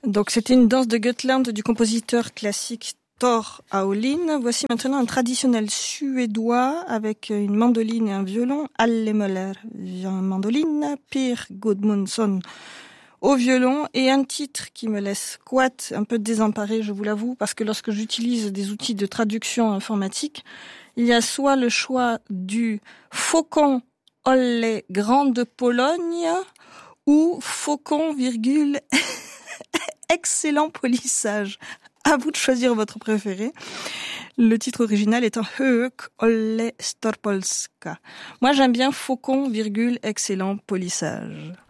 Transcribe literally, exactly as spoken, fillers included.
Donc c'était une danse de Gotland du compositeur classique Tor Aulin. Voici maintenant un traditionnel suédois avec une mandoline et un violon. Alle Möller, mandoline, Per Gudmundsson au violon, et un titre qui me laisse squat, un peu désemparé, je vous l'avoue, parce que lorsque j'utilise des outils de traduction informatique, il y a soit le choix du Faucon Olle Grande Pologne ou Faucon, virgule, excellent polissage. À vous de choisir votre préféré. Le titre original étant Höök Olle Storpolska. Moi, j'aime bien Faucon, virgule, excellent polissage.